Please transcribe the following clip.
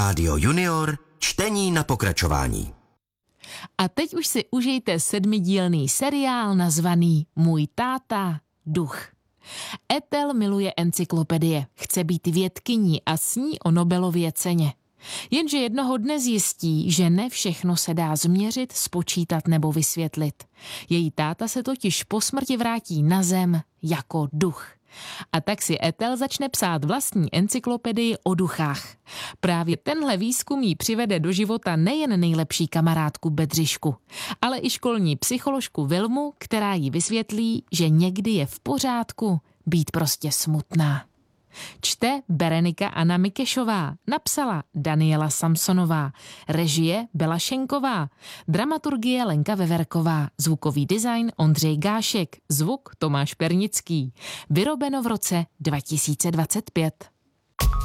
Rádio Junior, čtení na pokračování. A teď už si užijte 7dílný seriál nazvaný Můj táta duch. Ethel miluje encyklopedie, chce být vědkyní a sní o Nobelově ceně. Jenže jednoho dne zjistí, že ne všechno se dá změřit, spočítat nebo vysvětlit. Její táta se totiž po smrti vrátí na zem jako duch. A tak si Ethel začne psát vlastní encyklopedii o duchách. Právě tenhle výzkum jí přivede do života nejen nejlepší kamarádku Bedřišku, ale i školní psycholožku Vilmu, která jí vysvětlí, že někdy je v pořádku být prostě smutná. Čte Berenika Anna Mikešová, napsala Daniela Samsonová, režie Bela Šenková, dramaturgie Lenka Veverková, zvukový design Ondřej Gášek, zvuk Tomáš Pernický. Vyrobeno v roce 2025.